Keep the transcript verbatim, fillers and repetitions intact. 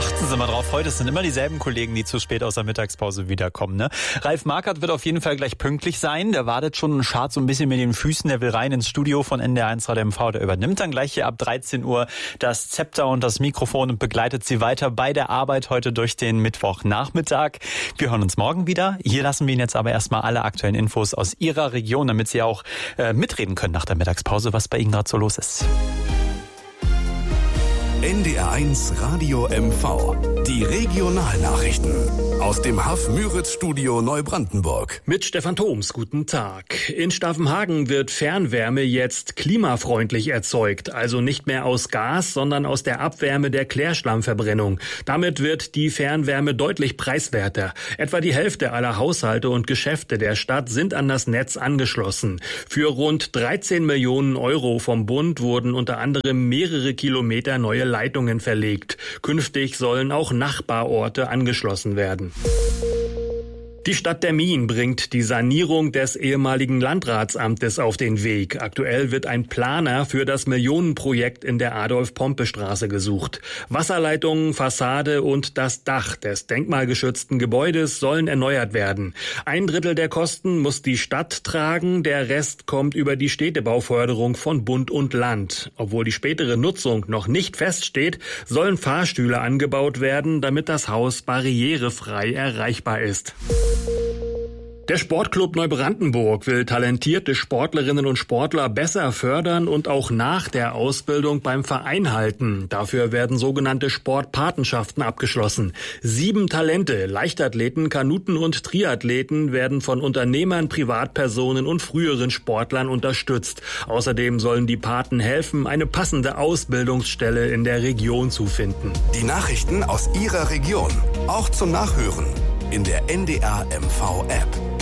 Achten Sie mal drauf, heute sind immer dieselben Kollegen, die zu spät aus der Mittagspause wiederkommen. Ne? Ralf Markert wird auf jeden Fall gleich pünktlich sein. Der wartet schon und schart so ein bisschen mit den Füßen. Der will rein ins Studio von N D R eins Radio M V. Der übernimmt dann gleich hier ab dreizehn Uhr das Zepter und das Mikrofon und begleitet Sie weiter bei der Arbeit heute durch den Mittwochnachmittag. Wir hören uns morgen wieder. Hier lassen wir Ihnen jetzt aber erstmal alle aktuellen Infos aus Ihrer Region, damit Sie auch äh, mitreden können nach der Mittagspause, was bei Ihnen gerade so los ist. N D R eins Radio M V. Die Regionalnachrichten aus dem H A F-Müritz-Studio Neubrandenburg. Mit Stefan Thoms, guten Tag. In Staffenhagen wird Fernwärme jetzt klimafreundlich erzeugt. Also nicht mehr aus Gas, sondern aus der Abwärme der Klärschlammverbrennung. Damit wird die Fernwärme deutlich preiswerter. Etwa die Hälfte aller Haushalte und Geschäfte der Stadt sind an das Netz angeschlossen. Für rund dreizehn Millionen Euro vom Bund wurden unter anderem mehrere Kilometer neue Leitungen verlegt. Künftig sollen auch Nachbarorte angeschlossen werden. Die Stadt Demmin bringt die Sanierung des ehemaligen Landratsamtes auf den Weg. Aktuell wird ein Planer für das Millionenprojekt in der Adolf-Pompe-Straße gesucht. Wasserleitungen, Fassade und das Dach des denkmalgeschützten Gebäudes sollen erneuert werden. Ein Drittel der Kosten muss die Stadt tragen, der Rest kommt über die Städtebauförderung von Bund und Land. Obwohl die spätere Nutzung noch nicht feststeht, sollen Fahrstühle angebaut werden, damit das Haus barrierefrei erreichbar ist. Der Sportclub Neubrandenburg will talentierte Sportlerinnen und Sportler besser fördern und auch nach der Ausbildung beim Verein halten. Dafür werden sogenannte Sportpatenschaften abgeschlossen. Sieben Talente, Leichtathleten, Kanuten und Triathleten werden von Unternehmern, Privatpersonen und früheren Sportlern unterstützt. Außerdem sollen die Paten helfen, eine passende Ausbildungsstelle in der Region zu finden. Die Nachrichten aus Ihrer Region, auch zum Nachhören in der N D R M V App.